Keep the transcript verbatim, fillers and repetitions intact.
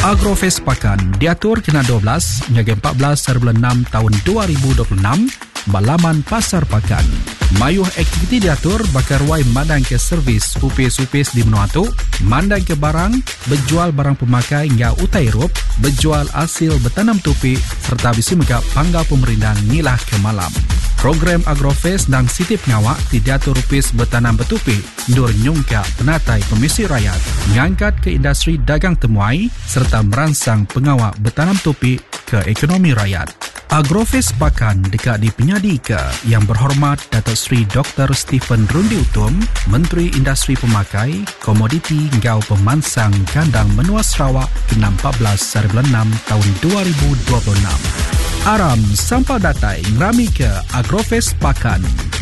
Agrofest Pakan diatur kena dua belas hingga empat belas hari bulan enam tahun dua ribu dua puluh enam balaman Pasar Pakan. Mayuh aktiviti diatur bakar wai mandang ke servis upis-upis di Menuatu, mandang ke barang, berjual barang pemakai hingga utai rup, berjual hasil bertanam tupi serta bisi megak panggal pemerintahan ngilah ke malam. Program Agrofest dan Siti Pengawak diatur upis bertanam betupi, dur nyungka penatai pemisi rakyat, mengangkat ke industri dagang temuai serta merangsang pengawak bertanam tupi ke ekonomi rakyat. Agrofest Pakan dekat di penyadi ke Yang Berhormat Datuk Seri Doktor Stephen Rundi Utum, Menteri Industri Pemakai, Komoditi Ngau Pemansang Kandang Menua Sarawak ke empat belas hari bulan enam tahun dua ribu dua puluh enam. Aram sampai datai ngerami ke Agrofest Pakan.